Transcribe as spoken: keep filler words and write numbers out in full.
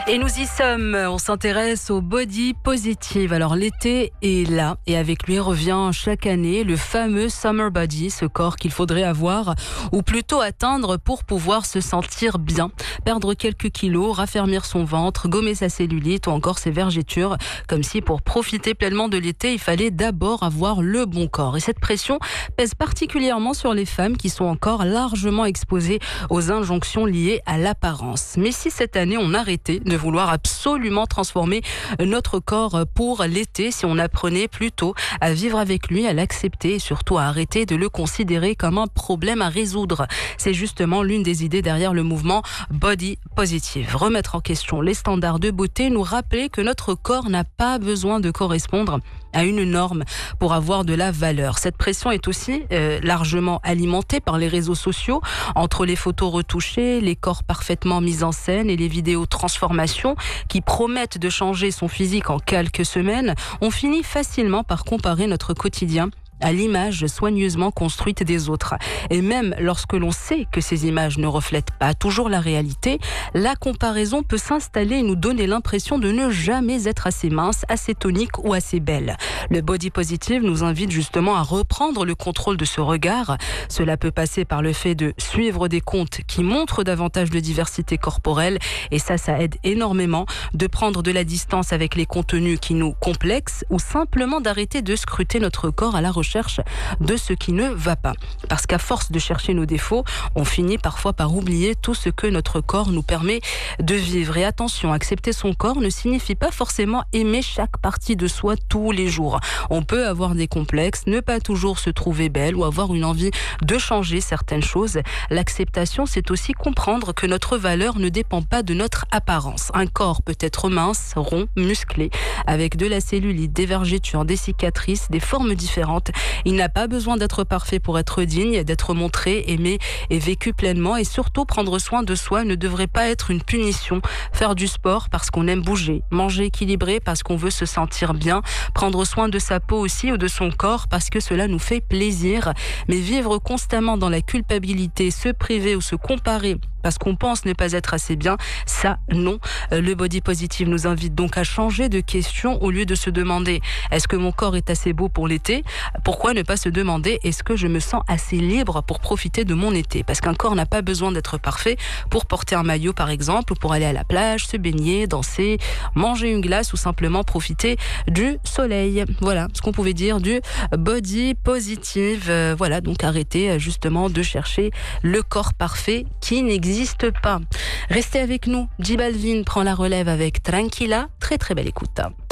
Et nous y sommes, on s'intéresse au body positive. Alors l'été est là et avec lui revient chaque année le fameux summer body, ce corps qu'il faudrait avoir ou plutôt atteindre pour pouvoir se sentir bien. Perdre quelques kilos, raffermir son ventre, gommer sa cellulite ou encore ses vergetures. Comme si pour profiter pleinement de l'été, il fallait d'abord avoir le bon corps. Et cette pression pèse particulièrement sur les femmes qui sont encore largement exposées aux injonctions liées à l'apparence. Mais si cette année on arrêtait de vouloir absolument transformer notre corps pour l'été, si on apprenait plutôt à vivre avec lui, à l'accepter et surtout à arrêter de le considérer comme un problème à résoudre. C'est justement l'une des idées derrière le mouvement Body Positive. Remettre en question les standards de beauté, nous rappeler que notre corps n'a pas besoin de correspondre à une norme pour avoir de la valeur. Cette pression est aussi euh, largement alimentée par les réseaux sociaux, entre les photos retouchées, les corps parfaitement mis en scène et les vidéos transformation qui promettent de changer son physique en quelques semaines. On finit facilement par comparer notre quotidien à l'image soigneusement construite des autres. Et même lorsque l'on sait que ces images ne reflètent pas toujours la réalité, la comparaison peut s'installer et nous donner l'impression de ne jamais être assez mince, assez tonique ou assez belle. Le body positive nous invite justement à reprendre le contrôle de ce regard. Cela peut passer par le fait de suivre des comptes qui montrent davantage de diversité corporelle et ça, ça aide énormément, de prendre de la distance avec les contenus qui nous complexent ou simplement d'arrêter de scruter notre corps à la recherche de ce qui ne va pas. Parce qu'à force de chercher nos défauts, on finit parfois par oublier tout ce que notre corps nous permet de vivre. Et attention, accepter son corps ne signifie pas forcément aimer chaque partie de soi tous les jours. On peut avoir des complexes, ne pas toujours se trouver belle ou avoir une envie de changer certaines choses. L'acceptation, c'est aussi comprendre que notre valeur ne dépend pas de notre apparence. Un corps peut être mince, rond, musclé, avec de la cellulite, des vergetures, des cicatrices, des formes différentes. Il n'a pas besoin d'être parfait pour être digne, d'être montré, aimé et vécu pleinement. Et surtout, prendre soin de soi ne devrait pas être une punition. Faire du sport parce qu'on aime bouger, manger équilibré parce qu'on veut se sentir bien, prendre soin de sa peau aussi ou de son corps parce que cela nous fait plaisir. Mais vivre constamment dans la culpabilité, se priver ou se comparer parce qu'on pense ne pas être assez bien, ça non. Le body positive nous invite donc à changer de question au lieu de se demander est-ce que mon corps est assez beau pour l'été? Pourquoi ne pas se demander est-ce que je me sens assez libre pour profiter de mon été? Parce qu'un corps n'a pas besoin d'être parfait pour porter un maillot par exemple, ou pour aller à la plage, se baigner, danser, manger une glace ou simplement profiter du soleil. Voilà ce qu'on pouvait dire du body positive. Euh, voilà, donc arrêtez justement de chercher le corps parfait qui n'existe pas. Restez avec nous. J Balvin prend la relève avec Tranquila. Très très belle écoute.